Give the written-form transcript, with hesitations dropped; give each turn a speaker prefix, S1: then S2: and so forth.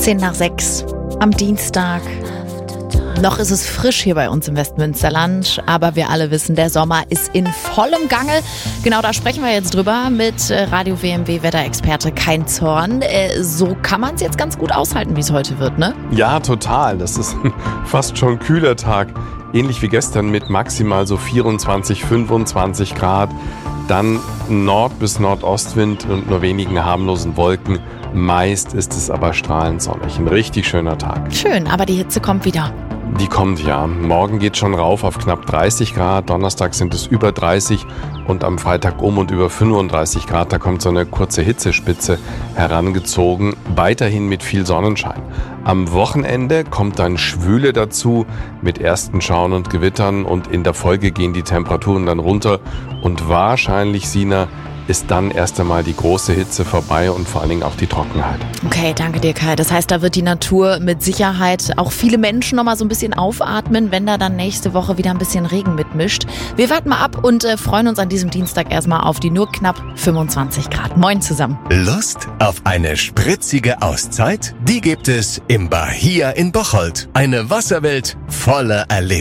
S1: 6:10 am Dienstag. Noch ist es frisch hier bei uns im Westmünsterland, aber wir alle wissen, der Sommer ist in vollem Gange. Genau, da sprechen wir jetzt drüber mit Radio WMW Wetterexperte Kein Zorn. So kann man es jetzt ganz gut aushalten, wie es heute wird, ne?
S2: Ja, total. Das ist fast schon ein kühler Tag. Ähnlich wie gestern mit maximal so 24, 25 Grad. Dann Nord- bis Nordostwind und nur wenigen harmlosen Wolken. Meist ist es aber strahlend sonnig. Ein richtig schöner Tag.
S1: Schön, aber die Hitze kommt wieder.
S2: Die kommt ja. Morgen geht schon rauf auf knapp 30 Grad. Donnerstag sind es über 30 und am Freitag und über 35 Grad. Da kommt so eine kurze Hitzespitze herangezogen. Weiterhin mit viel Sonnenschein. Am Wochenende kommt dann Schwüle dazu mit ersten Schauern und Gewittern und in der Folge gehen die Temperaturen dann runter und wahrscheinlich, Sina, ist dann erst einmal die große Hitze vorbei und vor allen Dingen auch die Trockenheit.
S1: Okay, danke dir, Kai. Das heißt, da wird die Natur mit Sicherheit auch viele Menschen nochmal so ein bisschen aufatmen, wenn da dann nächste Woche wieder ein bisschen Regen mitmischt. Wir warten mal ab und freuen uns an diesem Dienstag erstmal auf die nur knapp 25 Grad. Moin zusammen.
S3: Lust auf eine spritzige Auszeit? Die gibt es im Bahia in Bocholt. Eine Wasserwelt voller Erlebnisse.